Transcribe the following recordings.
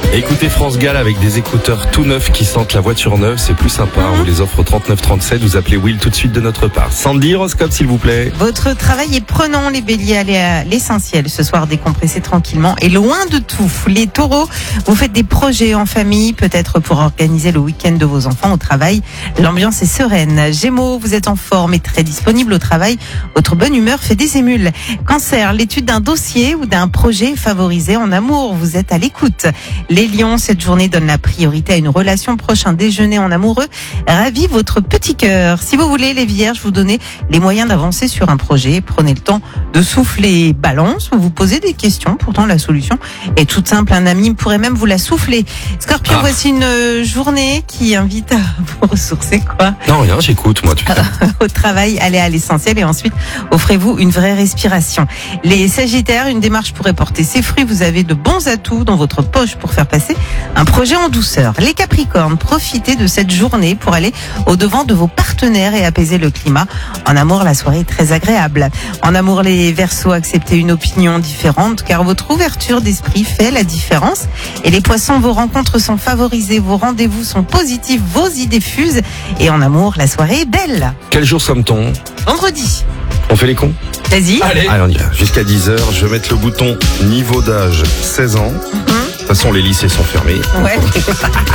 Écoutez France Gall avec des écouteurs tout neufs qui sentent la voiture neuve, c'est plus sympa. On vous les offre au 3937, vous appelez Will tout de suite de notre part. Sandy, horoscope s'il vous plaît. Votre travail est prenant, les béliers, allez à l'essentiel. Ce soir, décompressez tranquillement et loin de tout. Les taureaux, vous faites des projets en famille, peut-être pour organiser le week-end de vos enfants au travail. L'ambiance est sereine. Gémeaux, vous êtes en forme et très disponible au travail. Votre bonne humeur fait des émules. Cancer, l'étude d'un dossier ou d'un projet favorisé en amour. Vous êtes à l'écoute. Les lions, cette journée donne la priorité à une relation proche, un déjeuner en amoureux. Ravive votre petit cœur. Si vous voulez, les vierges, vous donnez les moyens d'avancer sur un projet. Prenez le temps de souffler. Balance, vous vous posez des questions. Pourtant, la solution est toute simple. Un ami pourrait même vous la souffler. Scorpion, voici une journée qui invite à vous ressourcer, quoi. Non, rien, j'écoute, moi, tu sais. Au travail, allez à l'essentiel et ensuite, offrez-vous une vraie respiration. Les sagittaires, une démarche pourrait porter ses fruits. Vous avez de bons atouts dans votre poche pour faire passer un projet en douceur. Les capricornes, profitez de cette journée pour aller au-devant de vos partenaires et apaiser le climat. En amour, la soirée est très agréable. En amour, les Verseaux, acceptez une opinion différente car votre ouverture d'esprit fait la différence. Et les poissons, vos rencontres sont favorisées, vos rendez-vous sont positifs, vos idées fusent. Et en amour, la soirée est belle. Quel jour sommes-t-on? Vendredi. On fait les cons? Vas-y. Allez, on y va. Jusqu'à 10h, je vais mettre le bouton niveau d'âge 16 ans. De toute façon, les lycées sont fermés. Ouais.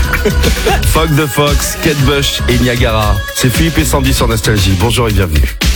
Fog the Fox, Kate Bush et Niagara. C'est Philippe et Sandy sur Nostalgie. Bonjour et bienvenue.